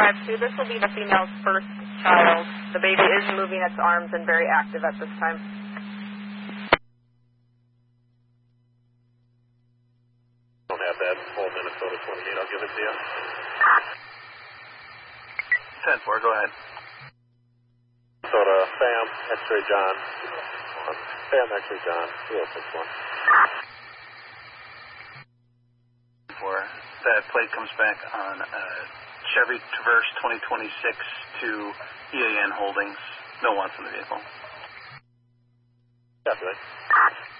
452. This will be the female's first child. The baby is moving its arms and very active at this time. Don't have that whole Minnesota 28. I'll give it to you. 10-4, go ahead. Minnesota, Sam, X-ray John. Sam, X-ray John, 2061. That plate comes back on Chevy Traverse 2026 to EAN Holdings. No wants in the vehicle. Definitely.